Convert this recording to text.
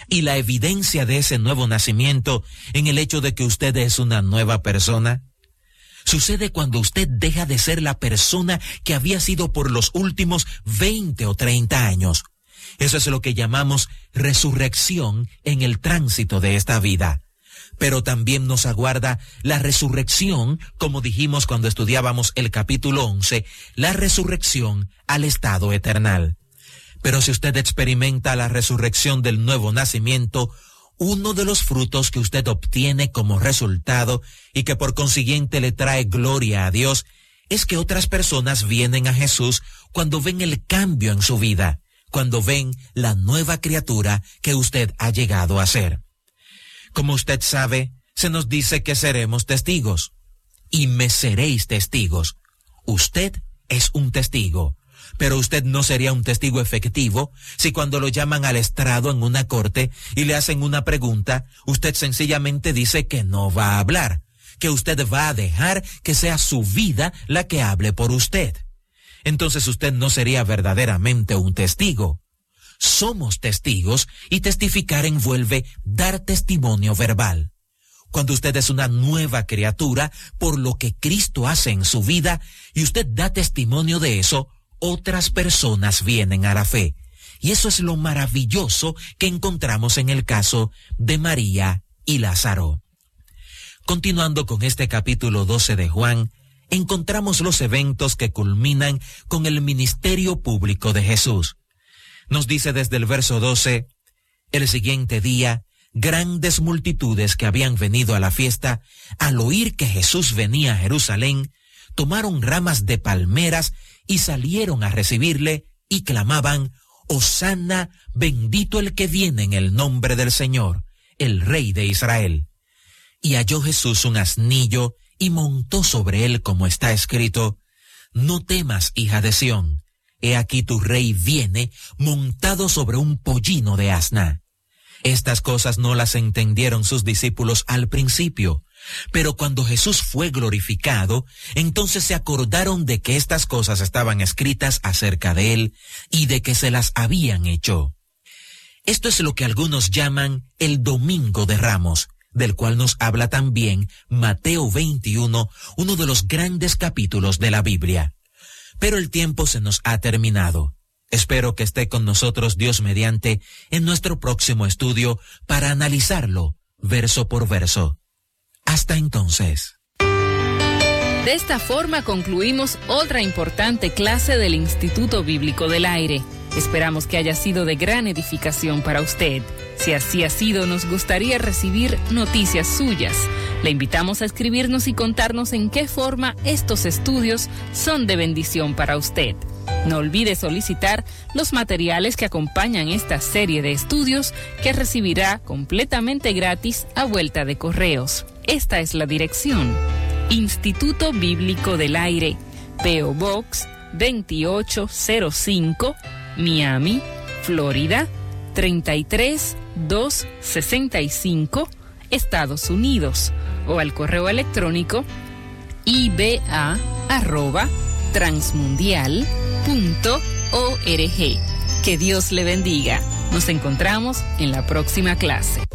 y la evidencia de ese nuevo nacimiento en el hecho de que usted es una nueva persona? Sucede cuando usted deja de ser la persona que había sido por los últimos 20 o 30 años. Eso es lo que llamamos resurrección en el tránsito de esta vida. Pero también nos aguarda la resurrección, como dijimos cuando estudiábamos el capítulo 11, la resurrección al estado eternal. Pero si usted experimenta la resurrección del nuevo nacimiento, uno de los frutos que usted obtiene como resultado y que por consiguiente le trae gloria a Dios es que otras personas vienen a Jesús cuando ven el cambio en su vida, cuando ven la nueva criatura que usted ha llegado a ser. Como usted sabe, se nos dice que seremos testigos. Y me seréis testigos. Usted es un testigo. Pero usted no sería un testigo efectivo si cuando lo llaman al estrado en una corte y le hacen una pregunta, usted sencillamente dice que no va a hablar, que usted va a dejar que sea su vida la que hable por usted. Entonces usted no sería verdaderamente un testigo. Somos testigos y testificar envuelve dar testimonio verbal. Cuando usted es una nueva criatura por lo que Cristo hace en su vida y usted da testimonio de eso, otras personas vienen a la fe. Y eso es lo maravilloso que encontramos en el caso de María y Lázaro. Continuando con este capítulo 12 de Juan, encontramos los eventos que culminan con el ministerio público de Jesús. Nos dice desde el verso 12, el siguiente día, grandes multitudes que habían venido a la fiesta, al oír que Jesús venía a Jerusalén, tomaron ramas de palmeras y salieron a recibirle y clamaban, Hosana, bendito el que viene en el nombre del Señor, el Rey de Israel. Y halló Jesús un asnillo y montó sobre él como está escrito, no temas, hija de Sión, he aquí tu rey viene montado sobre un pollino de asna. Estas cosas no las entendieron sus discípulos al principio, pero cuando Jesús fue glorificado, entonces se acordaron de que estas cosas estaban escritas acerca de él y de que se las habían hecho. Esto es lo que algunos llaman el Domingo de Ramos, del cual nos habla también Mateo 21, uno de los grandes capítulos de la Biblia. Pero el tiempo se nos ha terminado. Espero que esté con nosotros Dios mediante en nuestro próximo estudio para analizarlo verso por verso. Hasta entonces. De esta forma concluimos otra importante clase del Instituto Bíblico del Aire. Esperamos que haya sido de gran edificación para usted. Si así ha sido, nos gustaría recibir noticias suyas. Le invitamos a escribirnos y contarnos en qué forma estos estudios son de bendición para usted. No olvide solicitar los materiales que acompañan esta serie de estudios que recibirá completamente gratis a vuelta de correos. Esta es la dirección: Instituto Bíblico del Aire, P.O. Box 2805, Miami, Florida 33265, Estados Unidos, o al correo electrónico iba@transmundial.org. Que Dios le bendiga. Nos encontramos en la próxima clase.